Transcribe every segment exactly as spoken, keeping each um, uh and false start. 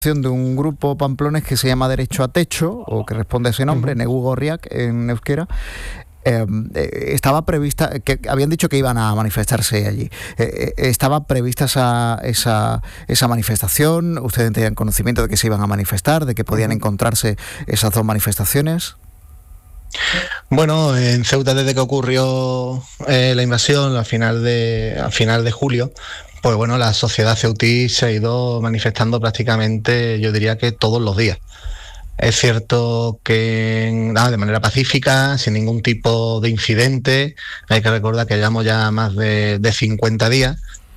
de un grupo pamplones que se llama Derecho a Techo, o que responde a ese nombre, uh-huh. Negu Gorriak en euskera. Eh, estaba prevista, que habían dicho que iban a manifestarse allí. Eh, ¿Estaba prevista esa, esa, esa manifestación? ¿Ustedes tenían conocimiento de que se iban a manifestar, de que podían encontrarse esas dos manifestaciones? Bueno, en Ceuta, desde que ocurrió eh, la invasión a final de, a final de julio, pues bueno, la sociedad ceutí se ha ido manifestando prácticamente, yo diría que todos los días. Es cierto que nada, de manera pacífica, sin ningún tipo de incidente. Hay que recordar que llevamos ya más de, de cincuenta días.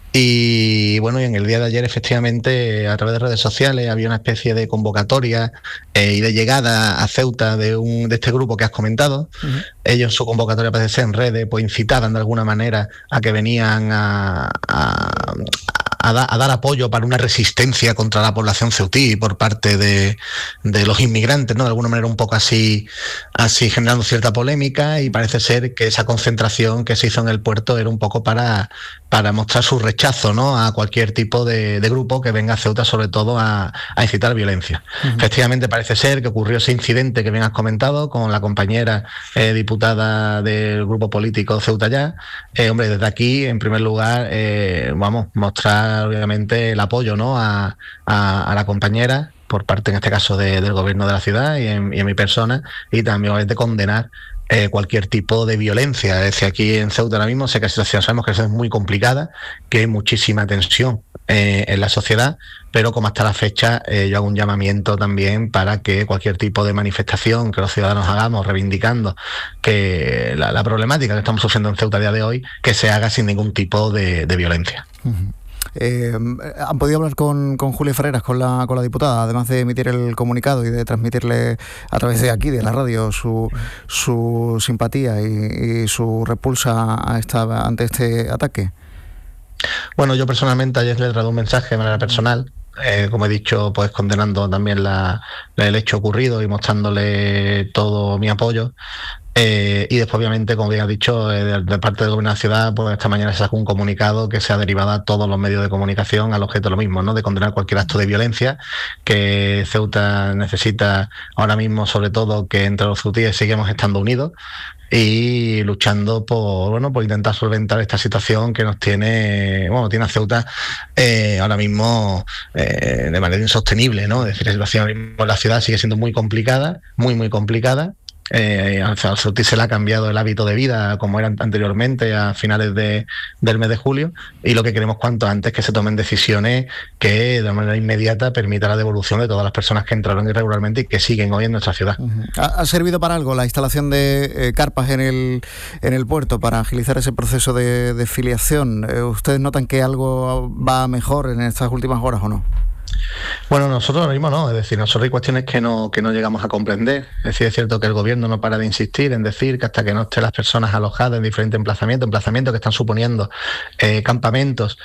Y bueno, y en el día de ayer, efectivamente, a través de redes sociales había una especie de convocatoria eh, y de llegada a Ceuta de un de este grupo que has comentado. Uh-huh. Ellos, su convocatoria parece ser en redes, pues incitaban de alguna manera a que venían a, a, a, da, a dar apoyo para una resistencia contra la población ceutí por parte de, de los inmigrantes, ¿no? De alguna manera un poco así, así generando cierta polémica, y parece ser que esa concentración que se hizo en el puerto era un poco para, para mostrar su rechazo, ¿no?, a cualquier tipo de, de grupo que venga a Ceuta, sobre todo a, a incitar violencia. Uh-huh. Efectivamente parece ser que ocurrió ese incidente que bien has comentado con la compañera eh, diputada del grupo político Ceuta Ya. Eh, hombre, desde aquí, en primer lugar, eh, vamos, mostrar obviamente el apoyo, ¿no?, a, a, a la compañera por parte, en este caso, de, del gobierno de la ciudad y en, y en mi persona, y también obviamente condenar Eh, cualquier tipo de violencia. Es decir, aquí en Ceuta ahora mismo sé que la situación, sabemos que es muy complicada, que hay muchísima tensión eh, en la sociedad, pero como hasta la fecha eh, yo hago un llamamiento también para que cualquier tipo de manifestación que los ciudadanos hagamos reivindicando que la, la problemática que estamos sufriendo en Ceuta a día de hoy, que se haga sin ningún tipo de, de violencia. Uh-huh. Eh, ¿Han podido hablar con, con Julia Ferreras, con la, con la diputada, además de emitir el comunicado y de transmitirle a través de aquí, de la radio, su, su simpatía y, y su repulsa a esta, ante este ataque? Bueno, yo personalmente ayer le he traído un mensaje de manera personal, eh, como he dicho, pues condenando también la, la, el hecho ocurrido y mostrándole todo mi apoyo. Eh, y después, obviamente, como bien has dicho, eh, de, de parte del gobierno de la ciudad, pues esta mañana se sacó un comunicado que se ha derivado a todos los medios de comunicación al objeto de lo mismo, ¿no?, de condenar cualquier acto de violencia, que Ceuta necesita ahora mismo, sobre todo, que entre los ceutíes sigamos estando unidos y luchando por, bueno, por intentar solventar esta situación que nos tiene, bueno, tiene a Ceuta eh, ahora mismo eh, de manera insostenible, ¿no? Es decir, la situación ahora mismo en la ciudad sigue siendo muy complicada, muy, muy complicada. Eh, al ceutí se le ha cambiado el hábito de vida como era anteriormente a finales de, del mes de julio, y lo que queremos cuanto antes es que se tomen decisiones que de manera inmediata permita la devolución de todas las personas que entraron irregularmente y que siguen hoy en nuestra ciudad. Uh-huh. ¿Ha, ¿Ha servido para algo la instalación de eh, carpas en el, en el puerto para agilizar ese proceso de, de filiación? Eh, ¿Ustedes notan que algo va mejor en estas últimas horas o no? Bueno, nosotros ahora mismo no, es decir, nosotros hay cuestiones que no, que no llegamos a comprender. Es decir, es cierto que el gobierno no para de insistir en decir que hasta que no estén las personas alojadas en diferentes emplazamientos, emplazamientos que están suponiendo eh, campamentos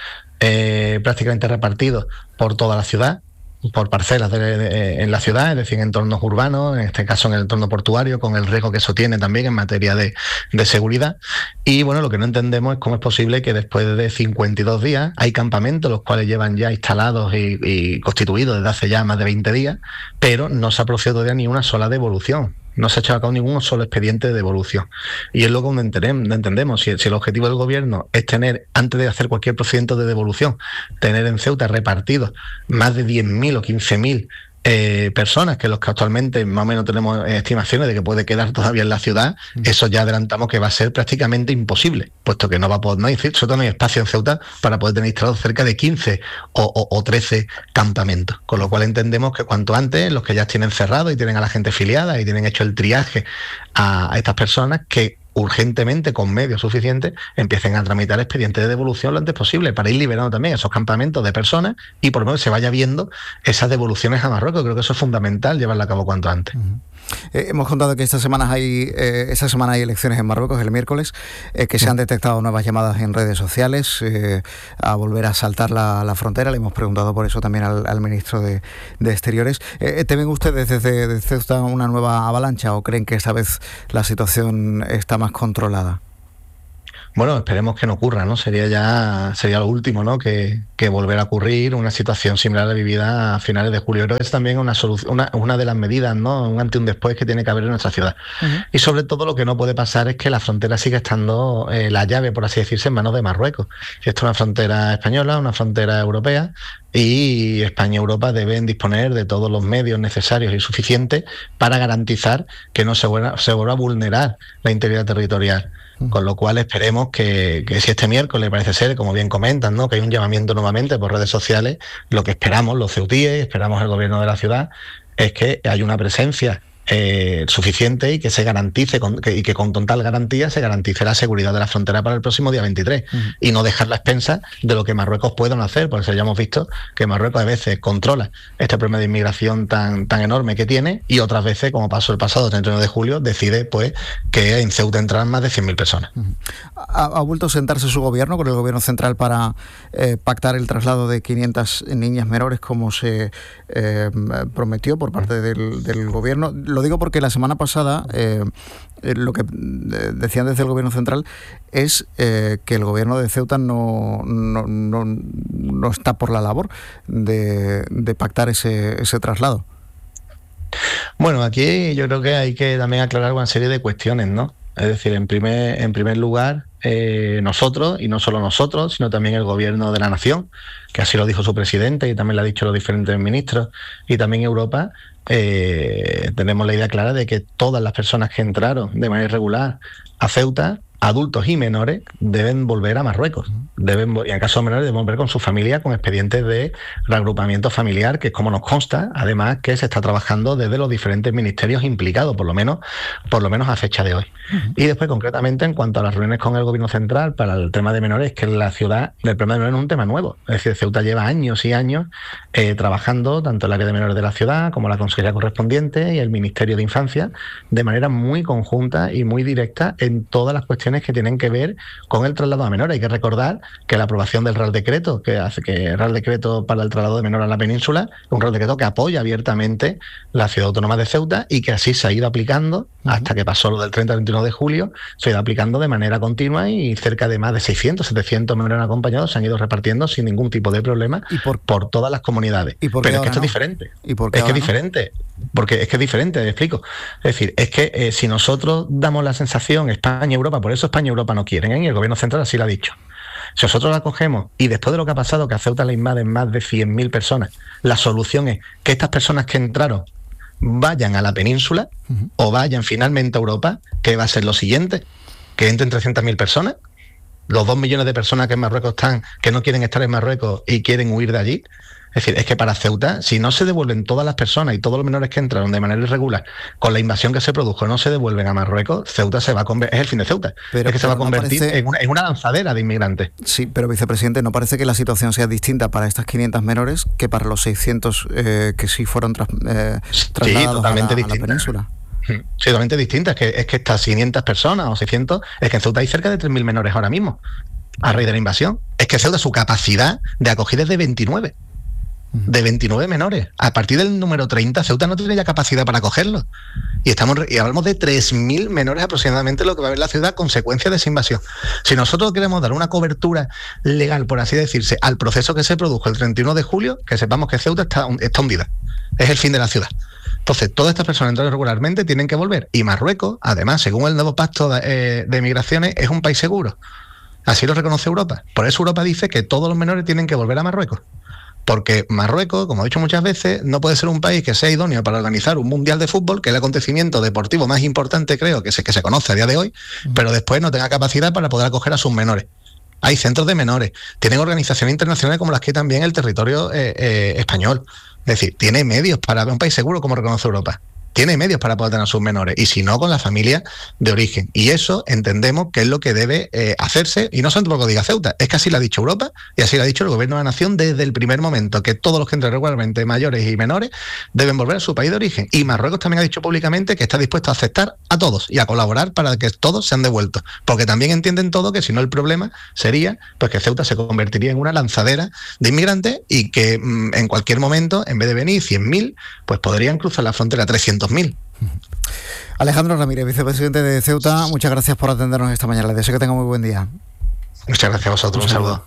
eh, prácticamente repartidos por toda la ciudad, por parcelas de, de, en la ciudad, es decir, en entornos urbanos, en este caso en el entorno portuario, con el riesgo que eso tiene también en materia de, de seguridad. Y bueno, lo que no entendemos es cómo es posible que después de cincuenta y dos días hay campamentos los cuales llevan ya instalados y, y constituidos desde hace ya más de veinte días, pero no se ha producido todavía ni una sola devolución. No se ha echado a cabo ningún solo expediente de devolución. Y es lo que entendemos. Si, si el objetivo del gobierno es tener, antes de hacer cualquier procedimiento de devolución, tener en Ceuta repartidos más de diez mil o quince mil eh, personas, que los que actualmente más o menos tenemos estimaciones de que puede quedar todavía en la ciudad, mm. eso ya adelantamos que va a ser prácticamente imposible, puesto que no va a poder, no hay, sobre todo no hay espacio en Ceuta para poder tener instalados cerca de quince o, o, o trece campamentos, con lo cual entendemos que cuanto antes los que ya tienen cerrado y tienen a la gente filiada y tienen hecho el triaje a, a estas personas, que urgentemente, con medios suficientes, empiecen a tramitar expedientes de devolución lo antes posible, para ir liberando también esos campamentos de personas y por lo menos se vaya viendo esas devoluciones a Marruecos. Creo que eso es fundamental, llevarla a cabo cuanto antes. Uh-huh. Eh, hemos contado que esta semana hay eh, esta semana hay elecciones en Marruecos, el miércoles, eh, que se han detectado nuevas llamadas en redes sociales eh, a volver a saltar la, la frontera. Le hemos preguntado por eso también al, al ministro de, de Exteriores. Eh, ¿Temen ustedes desde, desde Ceuta una nueva avalancha o creen que esta vez la situación está más controlada? Bueno, esperemos que no ocurra, ¿no? Sería ya sería lo último, ¿no? Que, que volver a ocurrir una situación similar a la vivida a finales de julio. Creo que es también una solución, una, una de las medidas, ¿no? Un antes y un después que tiene que haber en nuestra ciudad. Uh-huh. Y sobre todo lo que no puede pasar es que la frontera siga estando eh, la llave, por así decirse, en manos de Marruecos. Esto es una frontera española, una frontera europea, y España y Europa deben disponer de todos los medios necesarios y suficientes para garantizar que no se vuelva, se vuelva a vulnerar la integridad territorial. Con lo cual esperemos que, que si este miércoles parece ser, como bien comentan, ¿no? Que hay un llamamiento nuevamente por redes sociales, lo que esperamos los ceutíes, esperamos el gobierno de la ciudad, es que haya una presencia eh, suficiente y que se garantice con, que, y que con total garantía se garantice la seguridad de la frontera para el próximo día veintitrés uh-huh. y no dejar la expensa de lo que Marruecos puedan hacer, porque ya hemos visto que Marruecos a veces controla este problema de inmigración tan, tan enorme que tiene y otras veces, como pasó el pasado treinta y uno de julio, decide pues que en Ceuta entrarán más de cien mil personas. Uh-huh. ¿Ha, ¿Ha vuelto a sentarse su gobierno con el gobierno central para eh, pactar el traslado de quinientas niñas menores como se eh, prometió por parte del, del gobierno? Lo digo porque la semana pasada eh, lo que decían desde el gobierno central es eh, que el gobierno de Ceuta no, no, no, no está por la labor de, de pactar ese, ese traslado. Bueno, aquí yo creo que hay que también aclarar una serie de cuestiones, ¿no? Es decir, en primer, en primer lugar, eh, nosotros, y no solo nosotros, sino también el gobierno de la nación, que así lo dijo su presidente y también lo han dicho los diferentes ministros, y también Europa, eh, tenemos la idea clara de que todas las personas que entraron de manera irregular a Ceuta, adultos y menores, deben volver a Marruecos. Deben, y en caso de menores, deben volver con su familia, con expedientes de reagrupamiento familiar, que es como nos consta, además, que se está trabajando desde los diferentes ministerios implicados, por lo menos, por lo menos a fecha de hoy. Uh-huh. Y después, concretamente, en cuanto a las reuniones con el gobierno central para el tema de menores, que en la ciudad, el problema de menores no es un tema nuevo. Es decir, Ceuta lleva años y años eh, trabajando, tanto el área de menores de la ciudad, como la consejería correspondiente y el Ministerio de Infancia, de manera muy conjunta y muy directa en todas las cuestiones que tienen que ver con el traslado a menores. Hay que recordar que la aprobación del Real Decreto, que hace que el Real Decreto para el traslado de menores a la península, es un Real Decreto que apoya abiertamente la ciudad autónoma de Ceuta y que así se ha ido aplicando uh-huh. hasta que pasó lo del treinta al veintiuno de julio, se ha ido aplicando de manera continua y cerca de más de seiscientos, setecientos menores acompañados se han ido repartiendo sin ningún tipo de problema ¿Y por, por todas las comunidades. ¿Y por Pero es que no? esto es diferente. ¿Y por qué es que es no? diferente. Porque es que es diferente, te explico. Es decir, es que eh, si nosotros damos la sensación, España y Europa, por eso España y Europa no quieren, ¿eh? Y el gobierno central así lo ha dicho. Si nosotros la cogemos y después de lo que ha pasado, que a Ceuta le invaden más de cien mil personas, la solución es que estas personas que entraron vayan a la península uh-huh. o vayan finalmente a Europa, que va a ser lo siguiente, que entren trescientas mil personas, los dos millones de personas que en Marruecos están, que no quieren estar en Marruecos y quieren huir de allí. Es decir, es que para Ceuta, si no se devuelven todas las personas y todos los menores que entraron de manera irregular con la invasión que se produjo, no se devuelven a Marruecos, Ceuta se va a convertir, es el fin de Ceuta, pero, es que se va a no convertir parece... en, una, en una lanzadera de inmigrantes. Sí, pero vicepresidente, ¿no parece que la situación sea distinta para estas quinientas menores que para los seiscientos eh, que sí fueron tras, eh, trasladados sí, totalmente a, la, a distinta. la península? Sí, totalmente distinta. Es que, es que estas quinientas personas o seiscientos, es que en Ceuta hay cerca de tres mil menores ahora mismo, a raíz de la invasión. Es que Ceuta, su capacidad de acogida es de veintinueve. De veintinueve menores. A partir del número treinta, Ceuta no tiene ya capacidad para acogerlos. Y estamos y hablamos de tres mil menores aproximadamente, lo que va a haber la ciudad a consecuencia de esa invasión. Si nosotros queremos dar una cobertura legal, por así decirse, al proceso que se produjo el treinta y uno de julio, que sepamos que Ceuta está, está hundida. Es el fin de la ciudad. Entonces, todas estas personas entraron regularmente tienen que volver. Y Marruecos, además, según el nuevo pacto de, eh, de migraciones, es un país seguro. Así lo reconoce Europa. Por eso Europa dice que todos los menores tienen que volver a Marruecos. Porque Marruecos, como he dicho muchas veces, no puede ser un país que sea idóneo para organizar un mundial de fútbol, que es el acontecimiento deportivo más importante, creo, que se, que se conoce a día de hoy, uh-huh. pero después no tenga capacidad para poder acoger a sus menores. Hay centros de menores, tienen organizaciones internacionales como las que hay también el territorio eh, eh, español. Es decir, tiene medios para un país seguro como reconoce Europa. Tiene medios para poder tener a sus menores, y si no, con la familia de origen. Y eso entendemos que es lo que debe eh, hacerse, y no solamente porque lo diga Ceuta, es que así lo ha dicho Europa y así lo ha dicho el gobierno de la nación desde el primer momento, que todos los que entren regularmente, mayores y menores, deben volver a su país de origen. Y Marruecos también ha dicho públicamente que está dispuesto a aceptar a todos y a colaborar para que todos sean devueltos, porque también entienden todo que si no el problema sería pues que Ceuta se convertiría en una lanzadera de inmigrantes y que mmm, en cualquier momento, en vez de venir cien mil, pues podrían cruzar la frontera trescientos mil. Alejandro Ramírez, vicepresidente de Ceuta, muchas gracias por atendernos esta mañana. Les deseo que tenga muy buen día. Muchas gracias a vosotros. Un saludo.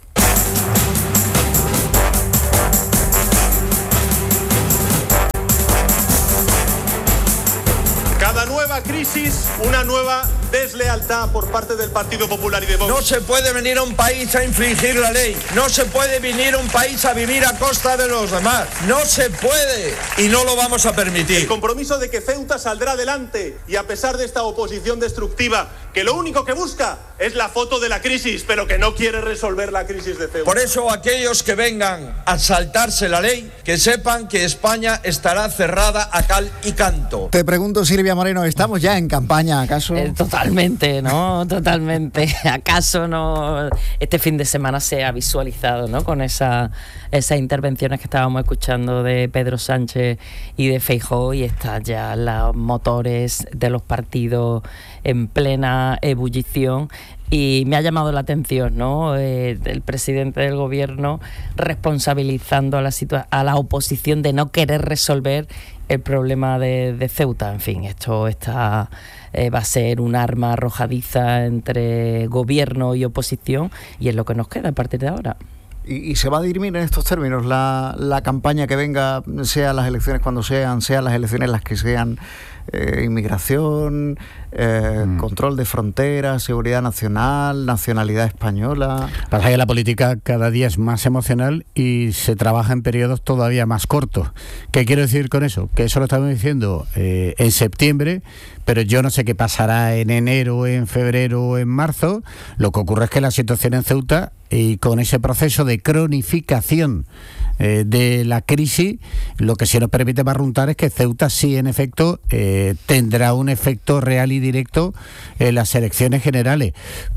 Cada nueva crisis, una nueva deslealtad por parte del Partido Popular y de Vox. No se puede venir a un país a infringir la ley. No se puede venir a un país a vivir a costa de los demás. No se puede. Y no lo vamos a permitir. El compromiso de que Ceuta saldrá adelante y a pesar de esta oposición destructiva, que lo único que busca es la foto de la crisis, pero que no quiere resolver la crisis de Ceuta. Por eso aquellos que vengan a saltarse la ley, que sepan que España estará cerrada a cal y canto. Te pregunto, Silvia Moreno, ¿estamos ya en campaña, acaso? Eh, totalmente, ¿no? Totalmente. ¿Acaso no este fin de semana se ha visualizado, ¿no? Con esa, esas intervenciones que estábamos escuchando de Pedro Sánchez y de Feijóo, y están ya los motores de los partidos en plena ebullición. Y me ha llamado la atención, ¿no? Eh, el presidente del gobierno responsabilizando a la, situa- a la oposición de no querer resolver el problema de, de Ceuta. En fin, esto está, eh, va a ser un arma arrojadiza entre gobierno y oposición, y es lo que nos queda a partir de ahora. ¿Y, y se va a dirimir en estos términos la, la campaña que venga, sea las elecciones cuando sean, sean las elecciones las que sean? Eh, inmigración, eh, mm. control de fronteras, seguridad nacional, nacionalidad española. Pasa que la política cada día es más emocional y se trabaja en periodos todavía más cortos. ¿Qué quiero decir con eso? Que eso lo estamos diciendo eh, en septiembre, pero yo no sé qué pasará en enero, en febrero o en marzo. Lo que ocurre es que la situación en Ceuta, y con ese proceso de cronificación eh, de la crisis, lo que sí nos permite barruntar es que Ceuta sí, en efecto, eh, tendrá un efecto real y directo en las elecciones generales.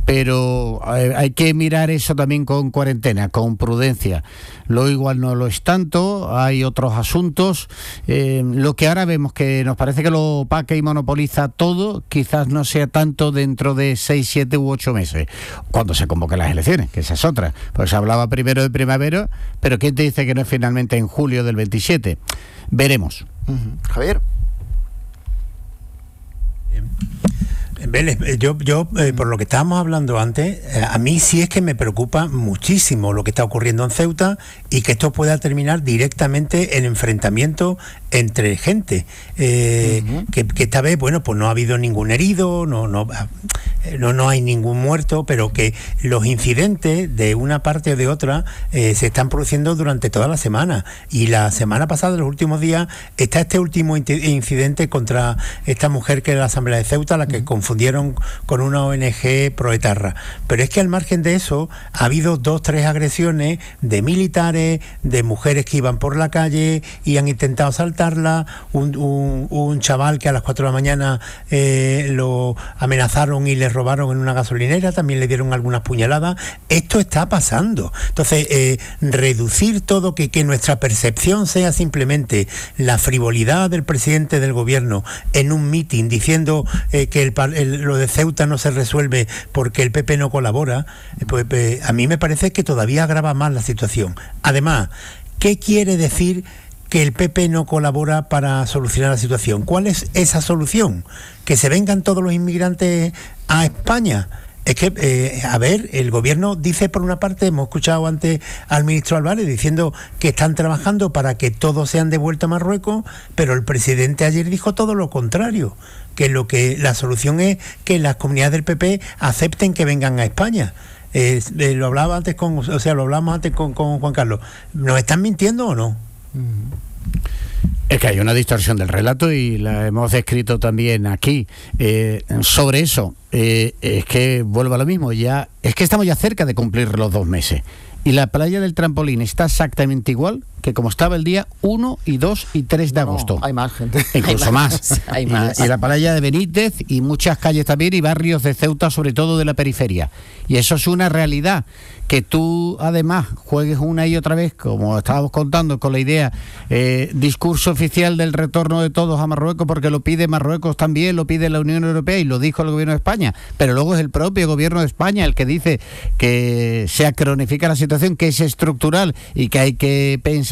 Pero eh, hay que mirar eso también con cuarentena, con prudencia. Lo igual no lo es tanto, hay otros asuntos. Eh, lo que ahora vemos que nos parece que lo opaca y monopoliza todo, quizás no sea tanto dentro de seis, siete u ocho meses, cuando se convoquen las elecciones, que esa es otra. Pues se hablaba primero de primavera, pero ¿quién te dice que no es finalmente en julio del veintisiete? Veremos. Uh-huh. Javier. Vélez, yo, yo eh, por lo que estábamos hablando antes, eh, a mí sí es que me preocupa muchísimo lo que está ocurriendo en Ceuta y que esto pueda terminar directamente en enfrentamiento entre gente. Eh, uh-huh. que, que esta vez, bueno, pues no ha habido ningún herido, no, no, no, no hay ningún muerto, pero que los incidentes de una parte o de otra eh, se están produciendo durante toda la semana. Y la semana pasada, los últimos días, está este último incidente contra esta mujer que era la Asamblea de Ceuta, la que uh-huh. confundieron con una O N G proetarra. Pero es que al margen de eso ha habido dos, tres agresiones de militares, de mujeres que iban por la calle y han intentado asaltarla, un, un, un chaval que a las cuatro de la mañana eh, lo amenazaron y le robaron en una gasolinera, también le dieron algunas puñaladas. Esto está pasando. Entonces, eh, reducir todo, que, que nuestra percepción sea simplemente la frivolidad del presidente del gobierno en un mitin diciendo eh, que el, el lo de Ceuta no se resuelve porque el P P no colabora, pues, pues a mí me parece que todavía agrava más la situación. Además, ¿qué quiere decir que el P P no colabora para solucionar la situación? ¿Cuál es esa solución? ¿Que se vengan todos los inmigrantes a España? Es que, eh, a ver, el gobierno dice por una parte, hemos escuchado antes al ministro Álvarez diciendo que están trabajando para que todos sean devueltos a Marruecos, pero el presidente ayer dijo todo lo contrario, que lo que la solución es que las comunidades del P P acepten que vengan a España. Eh, eh, lo hablaba antes con, o sea, lo hablamos antes con, con Juan Carlos. ¿Nos están mintiendo o no? Es que hay una distorsión del relato y la hemos descrito también aquí. Eh, sobre eso, eh, es que vuelvo a lo mismo, ya es que estamos ya cerca de cumplir los dos meses. Y la playa del Trampolín está exactamente igual que como estaba el día uno y dos y tres de agosto. No, hay más gente. Incluso hay más. más. Hay y, más. y la playa de Benítez y muchas calles también y barrios de Ceuta, sobre todo de la periferia. Y eso es una realidad. Que tú además juegues una y otra vez, como estábamos contando, con la idea, eh, discurso oficial del retorno de todos a Marruecos, porque lo pide Marruecos también, lo pide la Unión Europea y lo dijo el gobierno de España, pero luego es el propio gobierno de España el que dice que se cronifica la situación, que es estructural y que hay que pensar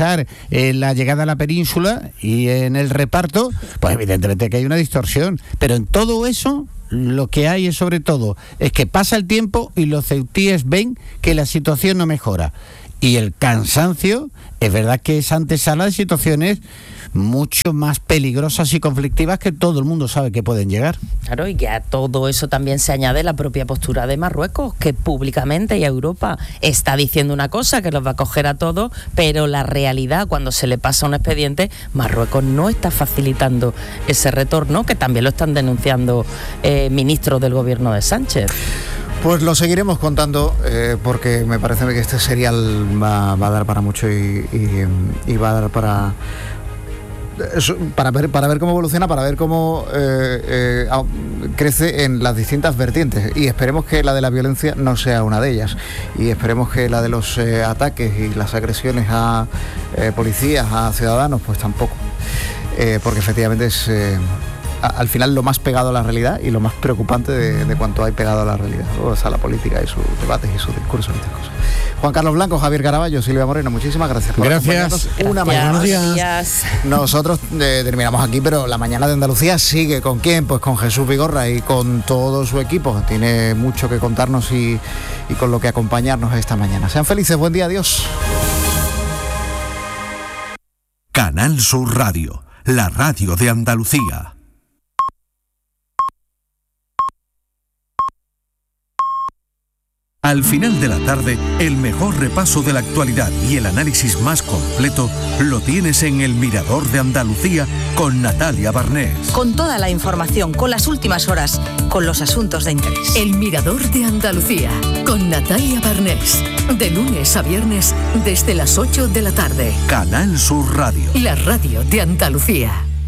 pensar en la llegada a la península y en el reparto, pues evidentemente que hay una distorsión. Pero en todo eso, lo que hay es sobre todo, es que pasa el tiempo y los ceutíes ven que la situación no mejora. Y el cansancio, es verdad que es antesala de situaciones mucho más peligrosas y conflictivas que todo el mundo sabe que pueden llegar. Claro, y que a todo eso también se añade la propia postura de Marruecos, que públicamente y a Europa está diciendo una cosa, que los va a coger a todos, pero la realidad, cuando se le pasa un expediente, Marruecos no está facilitando ese retorno, que también lo están denunciando eh, ministros del gobierno de Sánchez. Pues lo seguiremos contando eh, porque me parece que este serial va, va a dar para mucho y, y, y va a dar para... Para ver, para ver cómo evoluciona, para ver cómo eh, eh, crece en las distintas vertientes, y esperemos que la de la violencia no sea una de ellas, y esperemos que la de los eh, ataques y las agresiones a eh, policías, a ciudadanos, pues tampoco, eh, porque efectivamente es eh, a, al final lo más pegado a la realidad y lo más preocupante de, de cuanto hay pegado a la realidad, o sea, la política y sus debates y sus discursos y estas cosas. Juan Carlos Blanco, Javier Caraballo, Silvia Moreno, muchísimas gracias por gracias. Una Gracias. mañana. Días. Nosotros eh, terminamos aquí, pero la mañana de Andalucía sigue. ¿Con quién? Pues con Jesús Vigorra y con todo su equipo. Tiene mucho que contarnos y, y con lo que acompañarnos esta mañana. Sean felices, buen día, adiós. Canal Sur Radio, la radio de Andalucía. Al final de la tarde, el mejor repaso de la actualidad y el análisis más completo lo tienes en El Mirador de Andalucía con Natalia Barnés. Con toda la información, con las últimas horas, con los asuntos de interés. El Mirador de Andalucía con Natalia Barnés. De lunes a viernes desde las ocho de la tarde. Canal Sur Radio. La radio de Andalucía.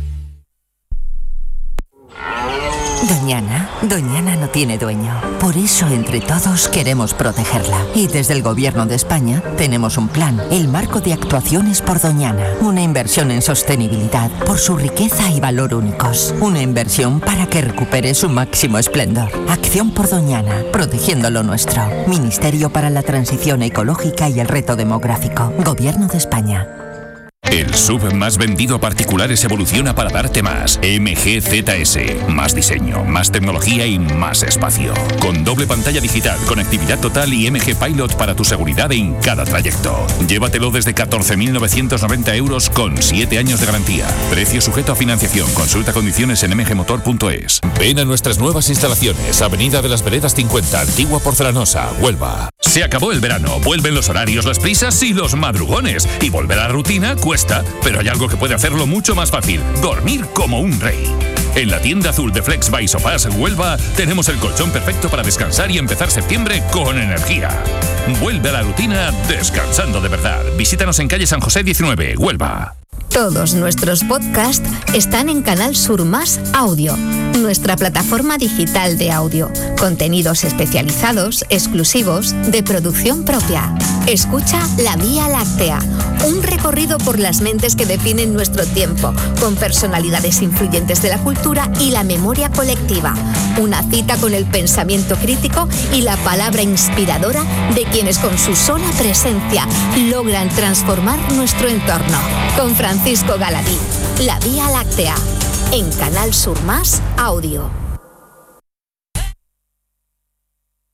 Doñana, Doñana no tiene dueño. Por eso entre todos queremos protegerla. Y desde el Gobierno de España tenemos un plan, el Marco de Actuaciones por Doñana. Una inversión en sostenibilidad por su riqueza y valor únicos. Una inversión para que recupere su máximo esplendor. Acción por Doñana, protegiendo lo nuestro. Ministerio para la Transición Ecológica y el Reto Demográfico. Gobierno de España. El S U V más vendido a particulares evoluciona para darte más. M G Z S. Más diseño, más tecnología y más espacio. Con doble pantalla digital, conectividad total y M G Pilot para tu seguridad en cada trayecto. Llévatelo desde catorce mil novecientos noventa euros con siete años de garantía. Precio sujeto a financiación. Consulta condiciones en m g motor punto es. Ven a nuestras nuevas instalaciones. Avenida de las Veredas cincuenta, Antigua Porcelanosa, Huelva. Se acabó el verano. Vuelven los horarios, las prisas y los madrugones. Y volver a la rutina cuesta, pero hay algo que puede hacerlo mucho más fácil: dormir como un rey. En la tienda azul de Flex by Sofás Huelva tenemos el colchón perfecto para descansar y empezar septiembre con energía. Vuelve a la rutina descansando de verdad. Visítanos en calle San José diecinueve, Huelva. Todos nuestros podcasts están en Canal Sur Más Audio, nuestra plataforma digital de audio. Contenidos especializados, exclusivos, de producción propia. Escucha La Vía Láctea, un recorrido por las mentes que definen nuestro tiempo, con personalidades influyentes de la cultura y la memoria colectiva. Una cita con el pensamiento crítico y la palabra inspiradora de quienes con su sola presencia logran transformar nuestro entorno. Con Francisco Galadí, La Vía Láctea, en Canal Sur Más Audio.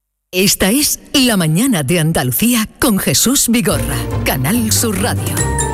Esta es La Mañana de Andalucía con Jesús Vigorra, Canal Sur Radio.